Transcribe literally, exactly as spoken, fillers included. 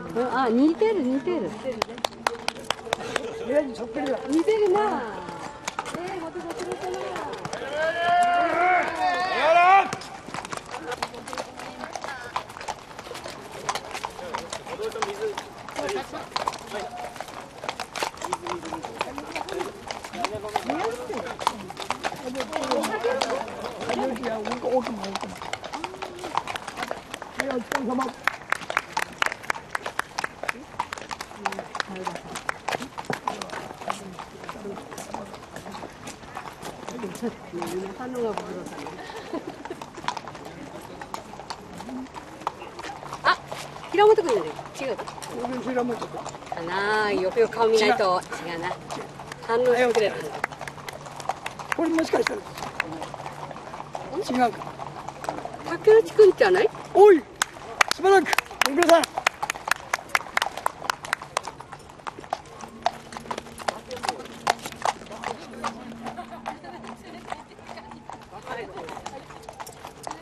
あ、似てる似てる。 親にそっくりだ。 似てるな。えー、またどちらかな。반응가 부끄러웠네. 아! 히라모토君じゃない違うか俺ヒラモトかなよくよく顔見ないと違うな反応してくれるこれもしかしたら違うか竹内君じゃないおいしばらくご苦労さん